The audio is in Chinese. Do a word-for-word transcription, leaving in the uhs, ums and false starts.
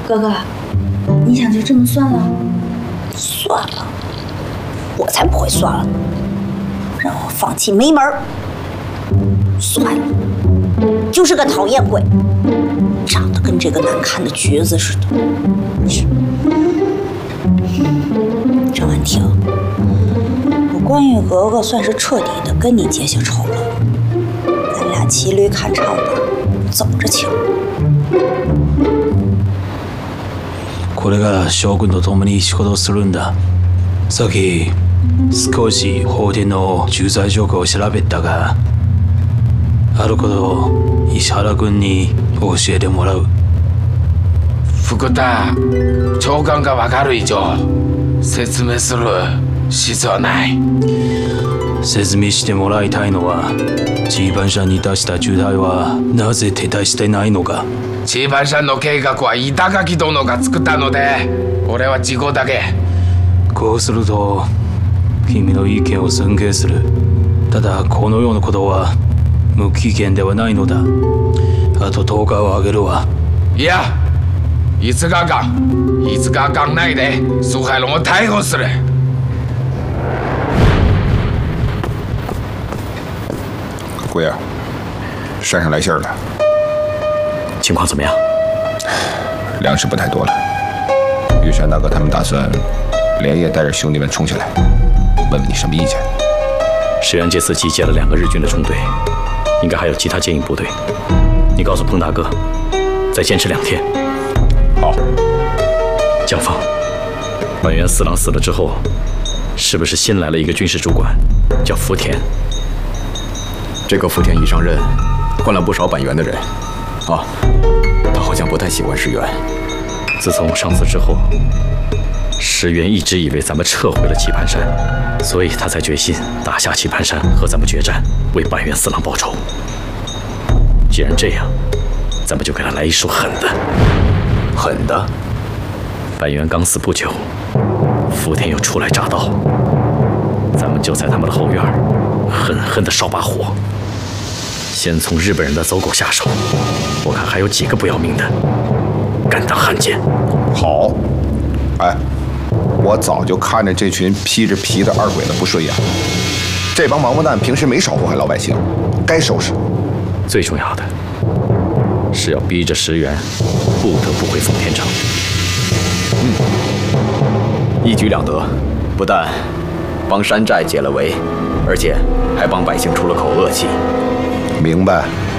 哥哥，你想就这么算了？ 算了，我才不会算了，让我放弃没门儿。算了，就是个讨厌鬼，长得跟这个难看的瘸子似的。是，张婉婷，我关羽格格算是彻底的跟你结下仇了，咱俩骑驴看唱吧，走着瞧。 これから将軍と共に仕事をするんだ。さっき少し法廷の駐在状況を調べたが、あることを石原君に教えてもらう。 福田、長官が分かる以上説明する必要ない。 説明してもらいたいのは、チーバン社に出した重大はなぜ撤退してないのか。 チーバン社の計画は板垣殿が作ったので、俺は事後だけ。 こうすると君の意見を尊敬する。ただこのようなことは無期限ではないのだ。あととおかをあげるわ。 いや、いつがかんいつがかん内で苏海龙を逮捕する。 龟儿，山上来信儿了。 情况怎么样？ 粮食不太多了。玉山大哥他们打算连夜带着兄弟们冲下来，问问你什么意见？ 石原这次集结了两个日军的中队，应该还有其他接应部队。你告诉彭大哥，再坚持两天。 好。 江放，板垣四郎死了之后，是不是新来了一个军事主管，叫福田？ 这个福田一上任，换了不少板垣的人。啊，他好像不太喜欢石原。 自从上次之后，石原一直以为咱们撤回了棋盘山，所以他才决心打下棋盘山和咱们决战，为板垣四郎报仇。既然这样，咱们就给他来一手狠的。 狠的？ 板垣刚死不久，福田又初来乍到，咱们就在他们的后院狠狠地烧把火。先从日本人的走狗下手，我看还有几个不要命的，敢当汉奸。 好，哎，我早就看着这群披着皮的二鬼子不顺眼了。这帮王八蛋平时没少祸害老百姓，该收拾。 最重要的是要逼着石原不得不回奉天城。 嗯，一举两得，不但帮山寨解了围，而且还帮百姓出了口恶气。 明白。